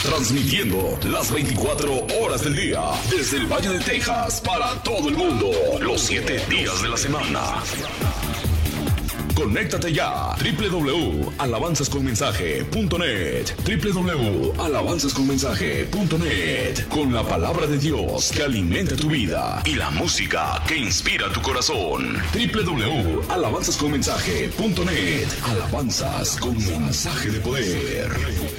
Transmitiendo las 24 horas del día desde el Valle de Texas para todo el mundo, los 7 días de la semana. Conéctate ya, www.alabanzasconmensaje.net, www.alabanzasconmensaje.net, con la palabra de Dios que alimenta tu vida y la música que inspira tu corazón. www.alabanzasconmensaje.net, alabanzas con mensaje de poder.